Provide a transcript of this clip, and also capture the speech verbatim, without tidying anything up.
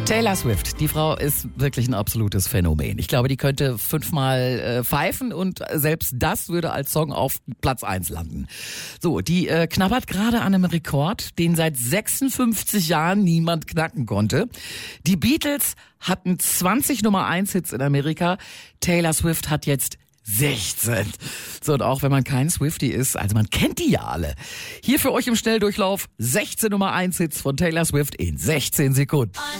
Taylor Swift, die Frau ist wirklich ein absolutes Phänomen. Ich glaube, die könnte fünfmal äh, pfeifen und selbst das würde als Song auf Platz eins landen. So, die äh, knabbert gerade an einem Rekord, den seit sechsundfünfzig Jahren niemand knacken konnte. Die Beatles hatten zwanzig Nummer eins Hits in Amerika. Taylor Swift hat jetzt sechzehn. So, und auch wenn man kein Swiftie ist, also man kennt die ja alle. Hier für euch im Schnelldurchlauf sechzehn Nummer eins Hits von Taylor Swift in sechzehn Sekunden.